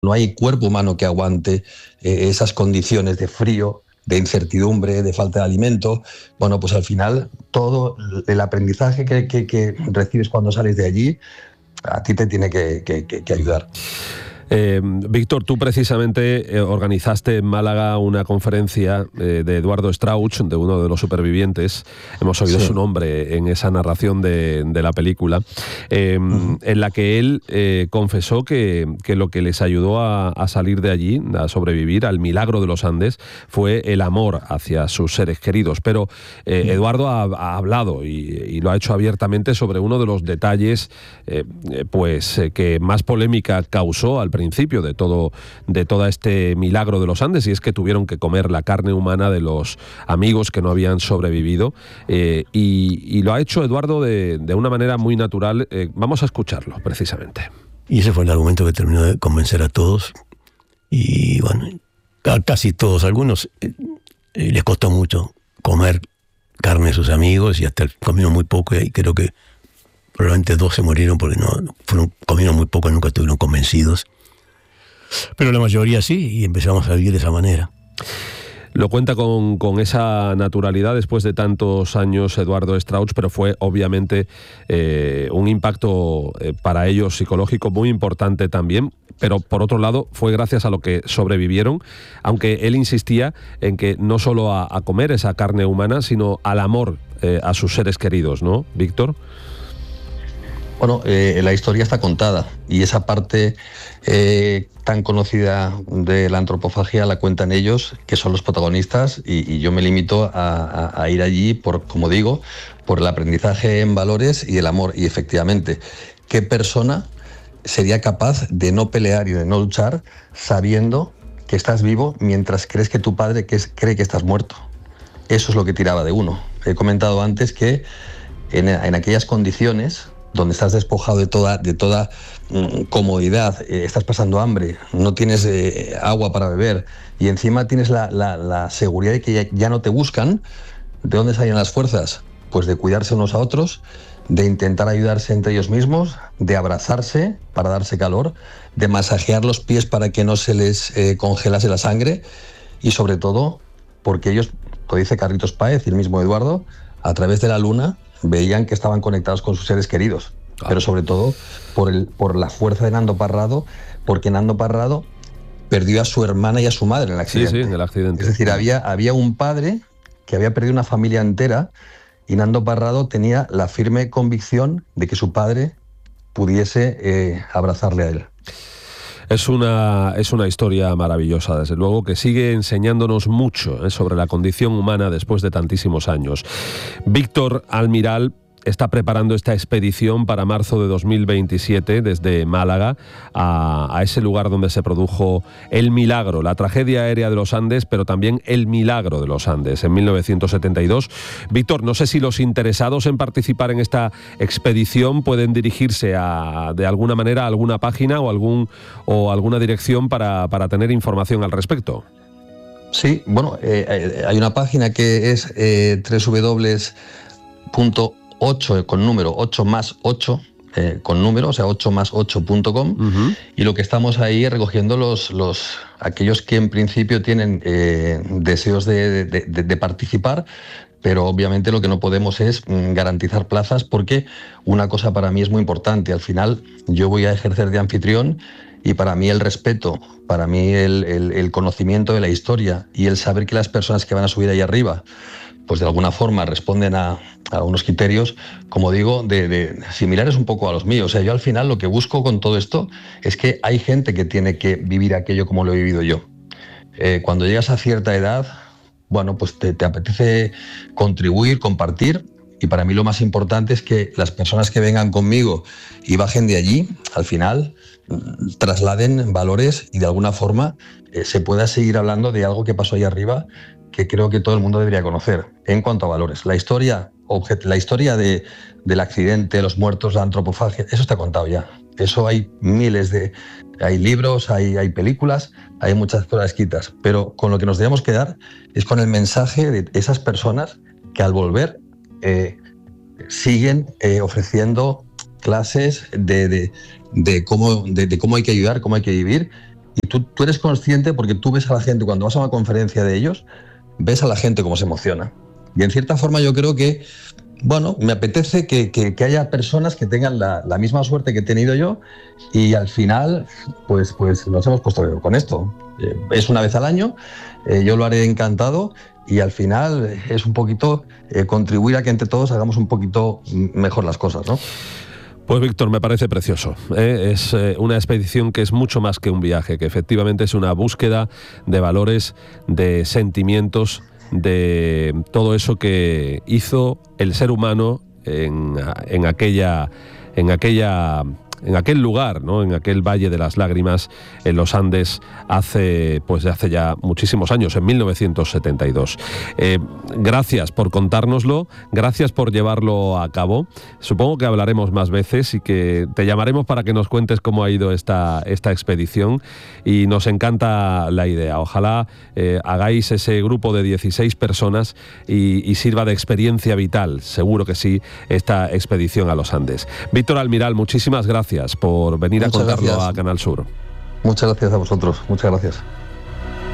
No hay cuerpo humano que aguante esas condiciones de frío, de incertidumbre, de falta de alimento. Bueno, pues al final todo el aprendizaje que recibes cuando sales de allí, a ti te tiene que ayudar. Víctor, tú precisamente organizaste en Málaga una conferencia de Eduardo Strauch, de uno de los supervivientes. Hemos oído su nombre en esa narración de la película, en la que él confesó que lo que les ayudó a salir de allí, a sobrevivir al milagro de los Andes, fue el amor hacia sus seres queridos. Pero Eduardo ha hablado y lo ha hecho abiertamente sobre uno de los detalles que más polémica causó al principio de todo este milagro de los Andes, y es que tuvieron que comer la carne humana de los amigos que no habían sobrevivido, y lo ha hecho Eduardo de una manera muy natural. Vamos a escucharlo precisamente. Y ese fue el argumento que terminó de convencer a todos, y bueno, a casi todos. Algunos les costó mucho comer carne de sus amigos y hasta comieron muy poco, y creo que probablemente 2 se murieron porque comieron muy poco y nunca estuvieron convencidos. Pero la mayoría sí, y empezamos a vivir de esa manera. Lo cuenta con esa naturalidad después de tantos años Eduardo Strauch, pero fue obviamente un impacto para ellos psicológico muy importante también. Pero por otro lado fue gracias a lo que sobrevivieron, aunque él insistía en que no solo a comer esa carne humana, sino al amor a sus seres queridos, ¿no, Víctor? Bueno, la historia está contada, y esa parte tan conocida de la antropofagia la cuentan ellos, que son los protagonistas, y yo me limito a ir allí, como digo, por el aprendizaje en valores y el amor. Y efectivamente, ¿qué persona sería capaz de no pelear y de no luchar sabiendo que estás vivo mientras crees que tu padre cree que estás muerto? Eso es lo que tiraba de uno. He comentado antes que en aquellas condiciones donde estás despojado de toda comodidad, estás pasando hambre, no tienes agua para beber, y encima tienes la seguridad de que ya no te buscan, ¿de dónde salen las fuerzas? Pues de cuidarse unos a otros, de intentar ayudarse entre ellos mismos, de abrazarse para darse calor, de masajear los pies para que no se les congelase la sangre, y sobre todo porque ellos, lo dice Carlitos Páez y el mismo Eduardo, a través de la luna veían que estaban conectados con sus seres queridos. Pero sobre todo por la fuerza de Nando Parrado, porque Nando Parrado perdió a su hermana y a su madre en el accidente. Sí, en el accidente. Es decir, había un padre que había perdido una familia entera, y Nando Parrado tenía la firme convicción de que su padre pudiese abrazarle a él. Es una historia maravillosa, desde luego, que sigue enseñándonos mucho sobre la condición humana después de tantísimos años. Víctor Almiral está preparando esta expedición para marzo de 2027 desde Málaga a ese lugar donde se produjo el milagro, la tragedia aérea de los Andes, pero también el milagro de los Andes en 1972. Víctor, no sé si los interesados en participar en esta expedición pueden dirigirse de alguna manera a alguna página o alguna dirección para tener información al respecto. Sí, bueno, hay una página que es www.8 con número 8 más 8 con número, o sea 8más8.com, y lo que estamos ahí recogiendo aquellos que en principio tienen deseos de participar, pero obviamente lo que no podemos es garantizar plazas, porque una cosa para mí es muy importante. Al final yo voy a ejercer de anfitrión, y para mí el respeto, para mí el conocimiento de la historia y el saber que las personas que van a subir ahí arriba pues de alguna forma responden a unos criterios, como digo, similares un poco a los míos. O sea, yo al final lo que busco con todo esto es que hay gente que tiene que vivir aquello como lo he vivido yo. Cuando llegas a cierta edad, bueno, pues te apetece contribuir, compartir, y para mí lo más importante es que las personas que vengan conmigo y bajen de allí, al final trasladen valores, y de alguna forma se pueda seguir hablando de algo que pasó ahí arriba, que creo que todo el mundo debería conocer en cuanto a valores. La historia del accidente, los muertos, la antropofagia, eso está contado ya. Eso hay hay libros, hay películas, hay muchas cosas escritas, pero con lo que nos debemos quedar es con el mensaje de esas personas que al volver siguen ofreciendo clases de cómo hay que ayudar, cómo hay que vivir, y tú eres consciente porque tú ves a la gente, cuando vas a una conferencia de ellos, ves a la gente cómo se emociona. Y en cierta forma yo creo que, bueno, me apetece que haya personas que tengan la misma suerte que he tenido yo, y al final pues nos hemos puesto con esto. Es una vez al año, yo lo haré encantado, y al final es un poquito contribuir a que entre todos hagamos un poquito mejor las cosas, ¿no? Pues Víctor, me parece precioso. Es una expedición que es mucho más que un viaje, que efectivamente es una búsqueda de valores, de sentimientos, de todo eso que hizo el ser humano en aquel lugar, ¿no? En aquel Valle de las Lágrimas, en los Andes, hace ya muchísimos años, en 1972. Gracias por contárnoslo, gracias por llevarlo a cabo. Supongo que hablaremos más veces y que te llamaremos para que nos cuentes cómo ha ido esta expedición, y nos encanta la idea. Ojalá hagáis ese grupo de 16 personas y sirva de experiencia vital, seguro que sí, esta expedición a los Andes. Víctor Almiral, muchísimas gracias por venir a contarlo a Canal Sur. Muchas gracias a vosotros, muchas gracias.